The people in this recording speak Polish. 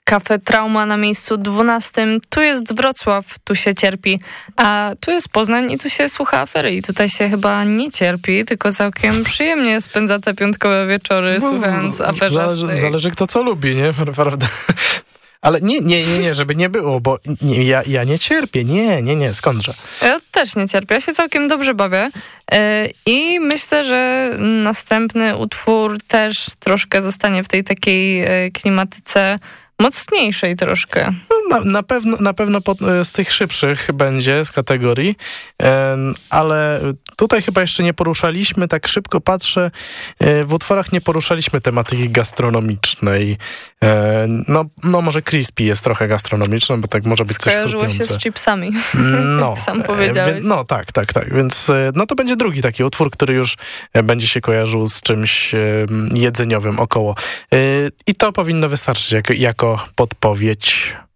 Cafe Trauma na miejscu 12. Tu jest Wrocław, tu się cierpi, a tu jest Poznań i tu się słucha afery. I tutaj się chyba nie cierpi, tylko całkiem przyjemnie spędza te piątkowe wieczory, słuchając aferzastej. Zależy kto co lubi, nie? Prawda? Ale nie, żeby nie było, bo ja nie cierpię, nie, skądże. Ja też nie cierpię, ja się całkiem dobrze bawię i myślę, że następny utwór też troszkę zostanie w tej takiej klimatyce mocniejszej troszkę. No, na pewno z tych szybszych będzie z kategorii, ale tutaj chyba jeszcze nie poruszaliśmy, tak szybko patrzę, w utworach nie poruszaliśmy tematyki gastronomicznej. No może Crispy jest trochę gastronomiczną, bo tak może być coś skojarzyło się z chipsami, jak sam powiedziałeś. No tak, więc no to będzie drugi taki utwór, który już będzie się kojarzył z czymś jedzeniowym około. I to powinno wystarczyć jako podpowiedź.